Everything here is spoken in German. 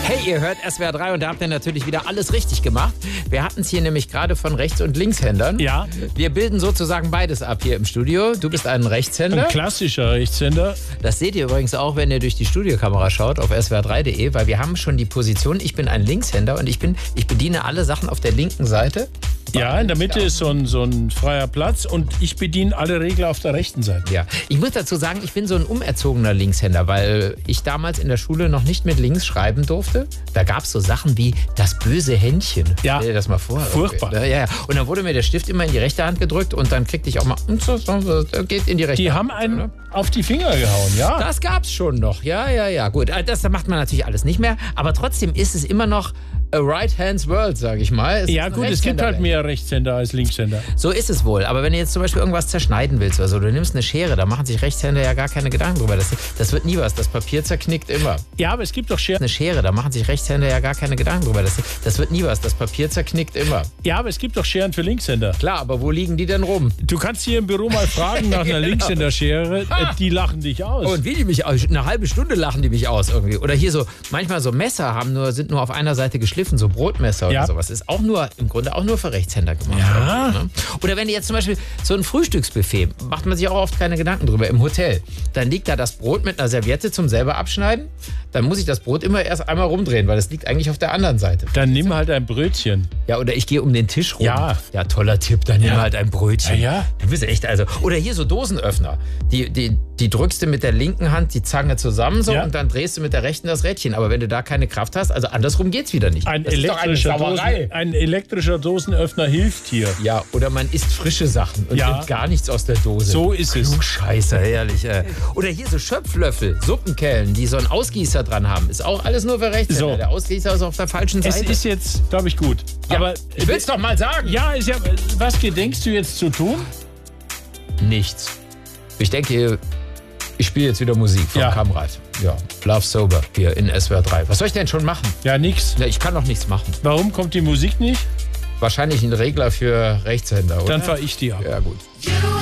Hey, ihr hört SWR 3 und da habt ihr natürlich wieder alles richtig gemacht. Wir hatten es hier nämlich gerade von Rechts- und Linkshändern. Ja. Wir bilden sozusagen beides ab hier im Studio. Du bist ein Rechtshänder. Ein klassischer Rechtshänder. Das seht ihr übrigens auch, wenn ihr durch die Studiokamera schaut auf swr3.de, weil wir haben schon die Position, ich bin ein Linkshänder und ich bediene alle Sachen auf der linken Seite. Ja, in der Mitte ist so ein freier Platz und ich bediene alle Regler auf der rechten Seite. Ja, ich muss dazu sagen, ich bin so ein umerzogener Linkshänder, weil ich damals in der Schule noch nicht mit links schreiben durfte. Da gab es so Sachen wie das böse Händchen. Ja. Stell dir das mal vor. Furchtbar. Ja. Und dann wurde mir der Stift immer in die rechte Hand gedrückt und dann klickte ich auch mal, geht in die rechte Die Hand. haben einen auf die Finger gehauen, ja. Das gab's schon noch, ja. Gut, das macht man natürlich alles nicht mehr, aber trotzdem ist es immer noch a right hand's world, sage ich mal. Ja gut, es gibt halt mehr Rechtshänder als Linkshänder. So ist es wohl, aber wenn du jetzt zum Beispiel irgendwas zerschneiden willst oder so, du nimmst eine Schere, da machen sich Rechtshänder ja gar keine Gedanken drüber. Das wird nie was, das Papier zerknickt immer. Ja, aber es gibt doch Scheren. Eine Schere, da machen sich Rechtshänder ja gar keine Gedanken drüber. Das wird nie was, das Papier zerknickt immer. Ja, aber es gibt doch Scheren für Linkshänder. Klar, aber wo liegen die denn rum? Du kannst hier im Büro mal fragen nach einer Linkshänderschere, die lachen dich aus. Und wie die mich aus? Eine halbe Stunde lachen die mich aus irgendwie. Oder hier so, manchmal so Messer sind nur auf einer Seite geschliffen, so Brotmesser oder sowas. Ist im Grunde auch nur für Rechtshänder gemacht. Ja. Ne? Oder wenn du jetzt zum Beispiel so ein Frühstücksbuffet, macht man sich auch oft keine Gedanken drüber, im Hotel. Dann liegt da das Brot mit einer Serviette zum selber abschneiden. Dann muss ich das Brot immer erst einmal rumdrehen, weil das liegt eigentlich auf der anderen Seite. Dann nimm halt ein Brötchen. Ja, oder ich gehe um den Tisch rum. Ja. Ja, toller Tipp, dann nimm halt ein Brötchen. Ja. Du bist echt, oder hier so Dosenöffner. Die drückst du mit der linken Hand die Zange zusammen so und dann drehst du mit der rechten das Rädchen. Aber wenn du da keine Kraft hast, also andersrum geht's wieder nicht. Ein elektrischer Dosenöffner hilft hier. Ja, oder man isst frische Sachen und nimmt gar nichts aus der Dose. So ist es. Scheiße, herrlich. Oder hier so Schöpflöffel, Suppenkellen, die so einen Ausgießer dran haben. Ist auch alles nur für Rechtshänder. So. Der Ausgießer ist auf der falschen Seite. Es ist jetzt, glaube ich, gut. Ja, aber ich will's doch mal sagen. Ja, was gedenkst du jetzt zu tun? Nichts. Ich denke, ich spiele jetzt wieder Musik von Kamrat. Ja, Love Sober hier in SWR 3. Was soll ich denn schon machen? Ja, nix. Ja, ich kann doch nichts machen. Warum kommt die Musik nicht? Wahrscheinlich ein Regler für Rechtshänder, oder? Dann fahr ich die ab. Ja, gut.